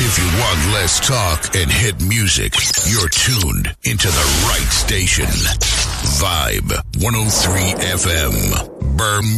If you want less talk and hit music, you're tuned into the right station. Vibe 103 FM, Birmingham.